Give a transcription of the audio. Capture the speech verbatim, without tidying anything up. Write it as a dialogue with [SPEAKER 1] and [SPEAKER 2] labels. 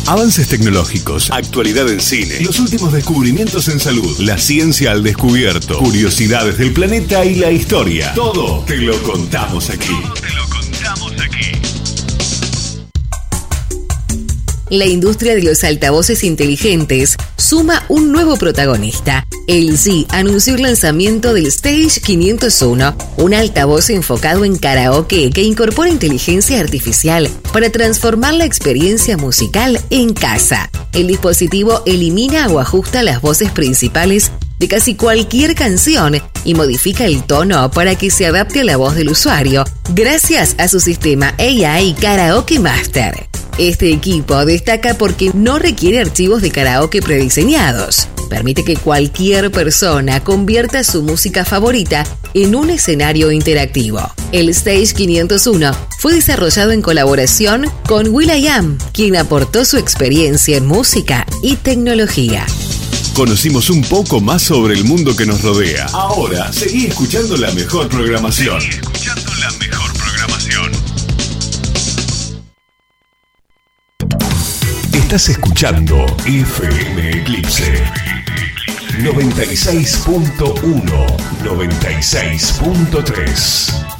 [SPEAKER 1] Avances tecnológicos, actualidad en cine, los últimos descubrimientos en salud, la ciencia al descubierto, curiosidades del planeta y la historia. Todo te lo contamos aquí. Todo te lo contamos aquí.
[SPEAKER 2] La industria de los altavoces inteligentes suma un nuevo protagonista. L G anunció el lanzamiento del Stage quinientos uno, un altavoz enfocado en karaoke que incorpora inteligencia artificial para transformar la experiencia musical en casa. El dispositivo elimina o ajusta las voces principales de casi cualquier canción y modifica el tono para que se adapte a la voz del usuario, gracias a su sistema A I Karaoke Master. Este equipo destaca porque no requiere archivos de karaoke prediseñados. Permite que cualquier persona convierta su música favorita en un escenario interactivo. El Stage quinientos uno fue desarrollado en colaboración con will.i.am, quien aportó su experiencia en música y tecnología.
[SPEAKER 1] Conocimos un poco más sobre el mundo que nos rodea. Ahora, seguí escuchando la mejor programación. Seguí escuchando la mejor programación. Estás escuchando F M Eclipse noventa y seis punto uno, noventa y seis punto tres.